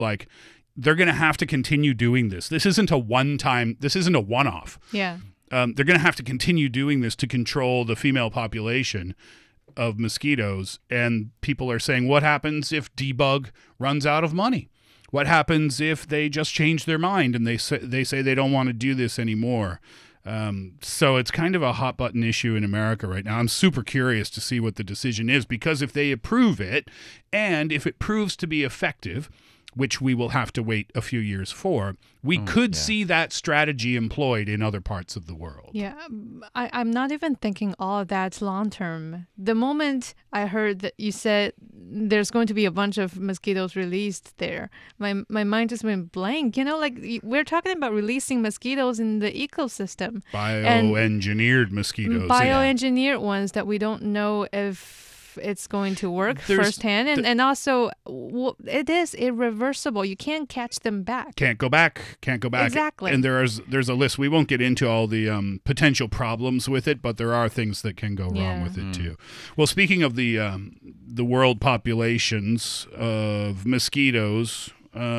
Like, they're going to have to continue doing this. This isn't a one-off. Yeah. They're going to have to continue doing this to control the female population of mosquitoes. And people are saying, what happens if Debug runs out of money? What happens if they just change their mind and they say they don't want to do this anymore? So it's kind of a hot button issue in America right now. I'm super curious to see what the decision is, because if they approve it and if it proves to be effective, which we will have to wait a few years for, we could see that strategy employed in other parts of the world. Yeah, I'm not even thinking all of that's long term. The moment I heard that you said there's going to be a bunch of mosquitoes released there, my mind just went blank. You know, like we're talking about releasing mosquitoes in the ecosystem. Bioengineered mosquitoes. Bioengineered ones that we don't know if it's going to work firsthand, and also it is irreversible. You can't catch them back. Can't go back. Exactly. And there's a list. We won't get into all the potential problems with it, but there are things that can go wrong with it too. Well, speaking of the world populations of mosquitoes,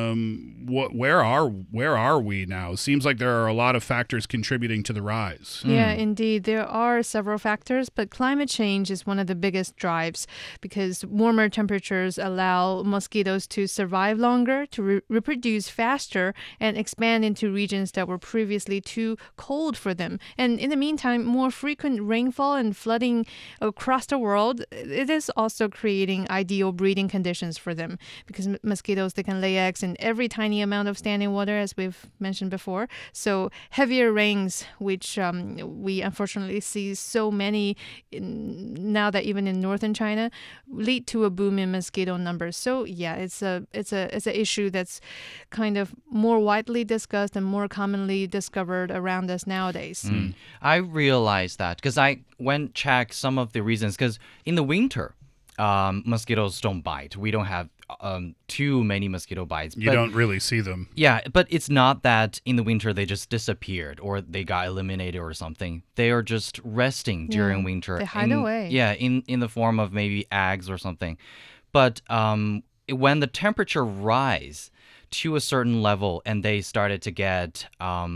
where are we now? Seems like there are a lot of factors contributing to the rise. Yeah, indeed. There are several factors, but climate change is one of the biggest drives, because warmer temperatures allow mosquitoes to survive longer, to reproduce faster, and expand into regions that were previously too cold for them. And in the meantime, more frequent rainfall and flooding across the world, it is also creating ideal breeding conditions for them, because mosquitoes, they can lay eggs in every tiny amount of standing water, as we've mentioned before. So heavier rains, which we unfortunately see so many now that even in northern China, lead to a boom in mosquito numbers. So yeah, it's a issue that's kind of more widely discussed and more commonly discovered around us nowadays. I realized that because I went check some of the reasons, because in the winter, mosquitoes don't bite. We don't have too many mosquito bites. You don't really see them. Yeah, but it's not that in the winter they just disappeared or they got eliminated or something. They are just resting during winter. They hide away. Yeah, in the form of maybe eggs or something. But when the temperature rise to a certain level and they started to get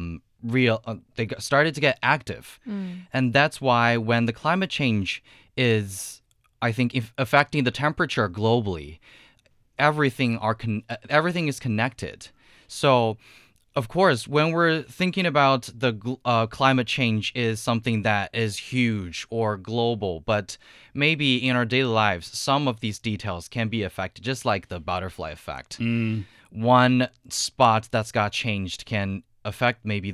they started to get active. And that's why when the climate change is, I think, affecting the temperature globally, everything is connected. So, of course, when we're thinking about the climate change is something that is huge or global, but maybe in our daily lives, some of these details can be affected, just like the butterfly effect. One spot that's got changed can affect maybe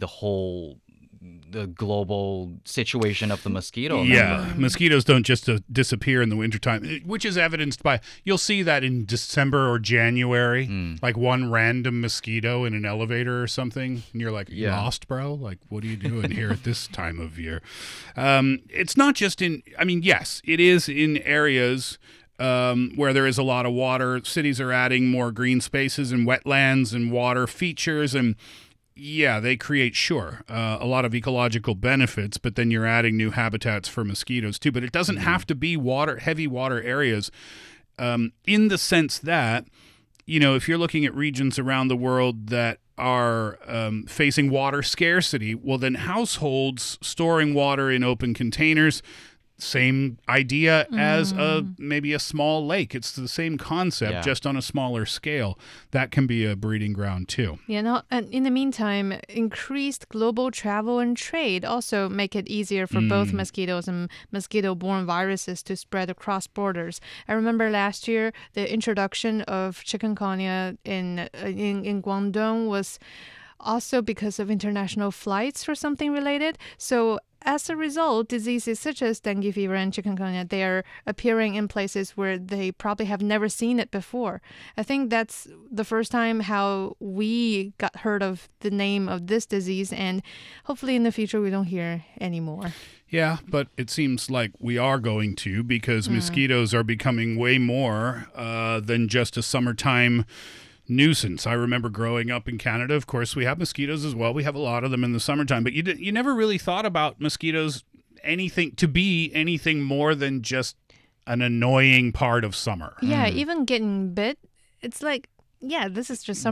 the global situation of the mosquito. Yeah, mosquitoes don't just disappear in the wintertime, which is evidenced by, you'll see that in December or January, like one random mosquito in an elevator or something, and you're like, you lost, bro? Like, what are you doing here at this time of year? It's not just yes, it is in areas where there is a lot of water. Cities are adding more green spaces and wetlands and water features, and yeah, they create, a lot of ecological benefits, but then you're adding new habitats for mosquitoes too. But it doesn't have to be heavy water areas, in the sense that, if you're looking at regions around the world that are facing water scarcity, well, then households storing water in open containers, same idea as maybe a small lake. It's the same concept, just on a smaller scale. That can be a breeding ground too. And in the meantime, increased global travel and trade also make it easier for both mosquitoes and mosquito-borne viruses to spread across borders. I remember last year the introduction of chikungunya in Guangdong was also because of international flights or something related. So as a result, diseases such as dengue fever and chikungunya, they are appearing in places where they probably have never seen it before. I think that's the first time how we got heard of the name of this disease, and hopefully in the future we don't hear anymore. Yeah, but it seems like we are going to, because mosquitoes are becoming way more than just a summertime nuisance. I remember growing up in Canada, of course, we have mosquitoes as well. We have a lot of them in the summertime, but you never really thought about mosquitoes to be anything more than just an annoying part of summer. Yeah, even getting bit, it's like Yeah, this is just